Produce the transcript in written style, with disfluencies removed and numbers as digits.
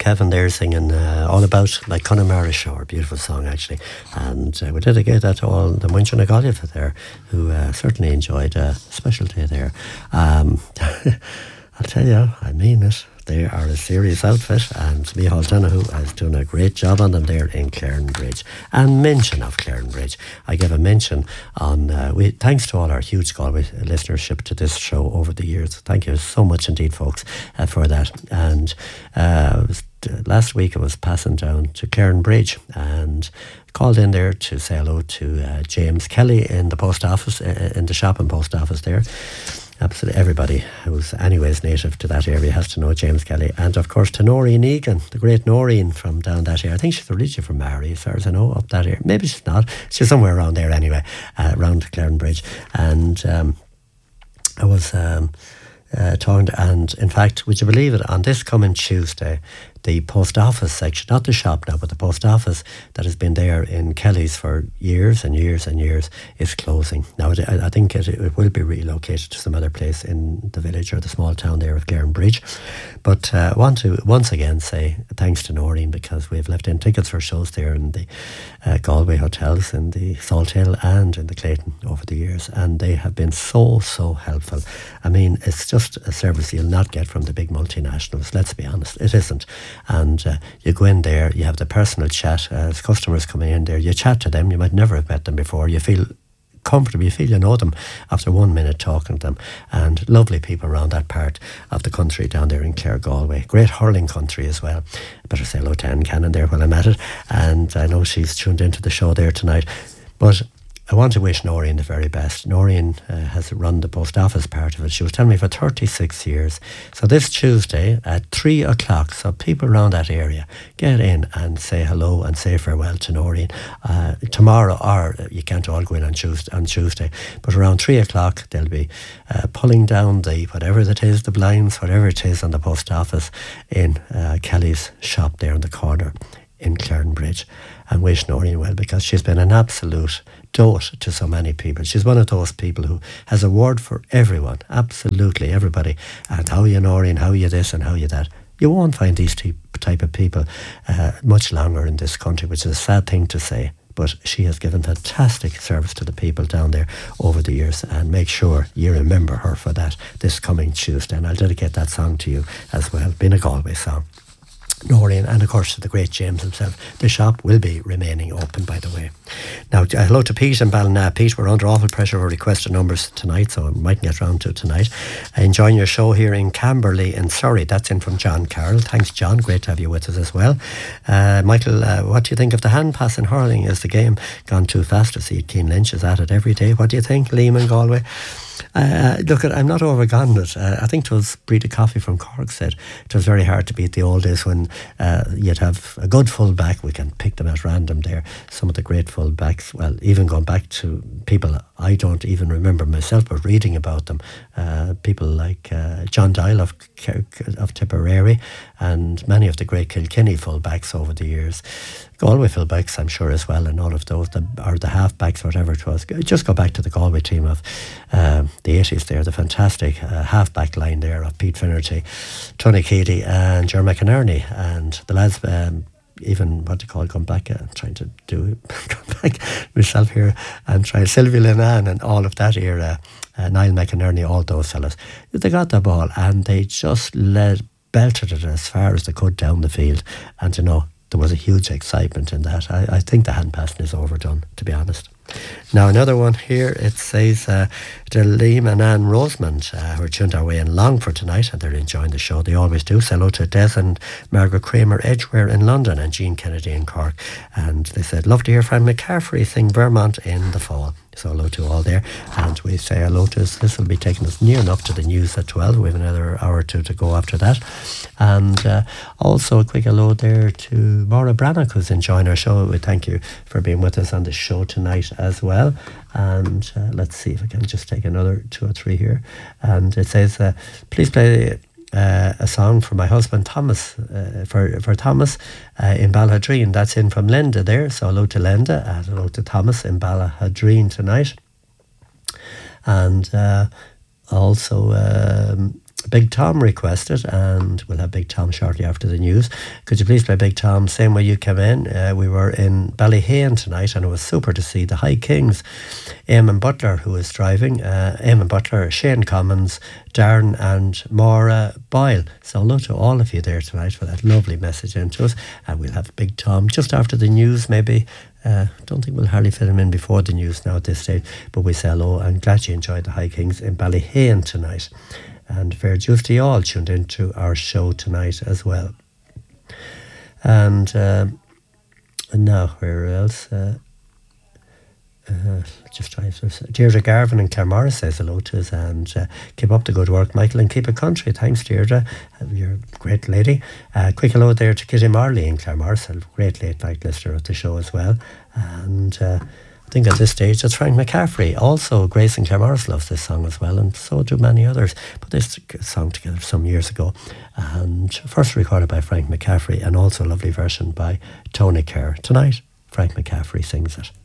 Kevin there singing All About My Connemara Show, a beautiful song actually. And we dedicate that to all the Munchen Agollifa there, who certainly enjoyed a special day there. I'll tell you, I mean it. They are a serious outfit, and Micheál Donoghue has done a great job on them there in Clarenbridge. And mention of Clarenbridge, I give a mention on, thanks to all our huge Galway listenership to this show over the years. Thank you so much indeed, folks, for that. And last week I was passing down to Clarenbridge and called in there to say hello to James Kelly in the post office, in the shop and post office there. Absolutely everybody who's anyways native to that area has to know James Kelly. And of course to Noreen Egan, the great Noreen from down that area. I think she's originally from Mary, as far as I know, up that area. Maybe she's not. She's somewhere around there anyway, around Clarenbridge. And I was talking, and in fact, would you believe it, on this coming Tuesday, the post office section, not the shop now, but the post office that has been there in Kelly's for years and years and years, is closing. Now, I think it will be relocated to some other place in the village or the small town there of Clarenbridge. But I want to once again say thanks to Noreen, because we've left in tickets for shows there in the Galway hotels, in the Salt Hill and in the Clayton over the years, and they have been so helpful. I mean, it's just a service you'll not get from the big multinationals, let's be honest. It isn't. And you go in there, you have the personal chat as customers coming in there, you chat to them, you might never have met them before, you feel comfortable, you feel you know them after 1 minute talking to them. And lovely people around that part of the country down there in Clare, Galway. Great hurling country as well. I better say hello to Anne Cannon there while I'm at it, and I know she's tuned into the show there tonight. But I want to wish Noreen the very best. Noreen has run the post office part of it. She was telling me for 36 years. So this Tuesday at 3 o'clock, so people around that area, get in and say hello and say farewell to Noreen. Tomorrow, or you can't all go in on Tuesday, but around 3 o'clock they'll be pulling down the, whatever it is, the blinds, whatever it is on the post office in Kelly's shop there in the corner in Clarenbridge. And wish Noreen well, because she's been an absolute dote to so many people. She's one of those people who has a word for everyone, absolutely everybody. And how you Noreen, how you this and how you that. You won't find these type of people much longer in this country, which is a sad thing to say. But she has given fantastic service to the people down there over the years, and make sure you remember her for that this coming Tuesday. And I'll dedicate that song to you as well, being a Galway song. Noreen, and of course the great James himself. The shop will be remaining open, by the way. Now, hello to Pete and Ballina. Pete, we're under awful pressure for requested numbers tonight, so I mightn't get round to it tonight. Enjoying your show here in Camberley in Surrey. That's in from John Carroll. Thanks, John. Great to have you with us as well. Michael, what do you think of the hand pass in hurling? Is the game gone too fast? To see Keane Lynch is at it every day. What do you think, Liam in Galway? Look, I'm not overgone it. I think it was Breda Coffey from Cork said it was very hard to beat the old days when you'd have a good full back. We can pick them at random there. Some of the great full backs, well, even going back to people I don't even remember myself, but reading about them, people like John Dial of Tipperary, and many of the great Kilkenny full backs over the years. Galway full backs, I'm sure, as well, and all of those, or the half backs, whatever it was. Just go back to the Galway team of the 80s there, the fantastic half back line there of Pete Finnerty, Tony Keady and Ger McInerney, and the lads, even what do you call it, come back, trying to do come back myself here and try Sylvie Linan and all of that era, Niall McInerney, all those fellas. They got the ball and they just belted it as far as they could down the field, and there was a huge excitement in that. I think the hand passing is overdone, to be honest. Now another one here, it says to Liam and Anne Rosemond, who are tuned our way in Longford tonight, and they're enjoying the show. They always do. Say hello to Des and Margaret Kramer Edgware in London, and Jean Kennedy in Cork. And they said, love to hear Fran McCaffrey sing Vermont in the fall. So hello to all there. And we say hello to us. This will be taking us near enough to the news at 12. We have another hour or two to go after that. And also a quick hello there to Maura Brannock, who's enjoying our show. We thank you for being with us on the show tonight as well. And let's see if I can just take another 2 or 3 here. And it says, please play a song for my husband Thomas, for Thomas in Balhadreen. That's in from Lenda there. So hello to Lenda and hello to Thomas in Balhadreen tonight. And also Big Tom requested, and we'll have Big Tom shortly after the news. Could you please play Big Tom same way you came in? We were in Ballyhane tonight, and it was super to see the High Kings. Eamon Butler, who is driving, Eamon Butler, Shane Commons, Darren and Maura Boyle. So hello to all of you there tonight for that lovely message into us. And we'll have Big Tom just after the news, maybe. Don't think we'll hardly fit him in before the news now at this stage, but we say hello and glad you enjoyed the High Kings in Ballyhane tonight. And fair dues to you all tuned into our show tonight as well. And now, where else? Just trying to... Deirdre Garvin in Claremorris says hello to us, and keep up the good work, Michael, and keep it country. Thanks, Deirdre. You're a great lady. Quick hello there to Kitty Marley in Claremorris, a great late night listener of the show as well. And I think at this stage it's Frank McCaffrey. Also, Grace in Claremorris loves this song as well, and so do many others. But this song together some years ago, and first recorded by Frank McCaffrey, and also a lovely version by Tony Kerr. Tonight, Frank McCaffrey sings it.